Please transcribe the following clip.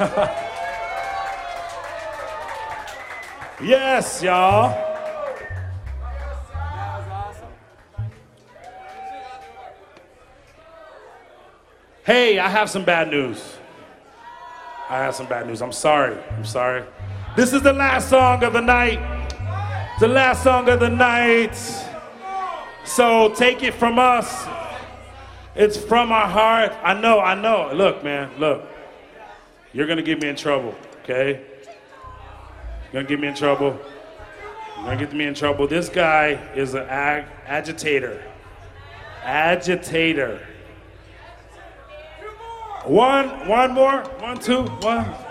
Yes, y'all. Hey, I have some bad news. I'm sorry. This is the last song of the night. The last song of the night. So take it from us. It's from our heart. I know. Look, man, look. You're gonna get me in trouble, okay? You're gonna get me in trouble. You're gonna get me in trouble. This guy is an agitator. Agitator. One more. 1, 2, 1.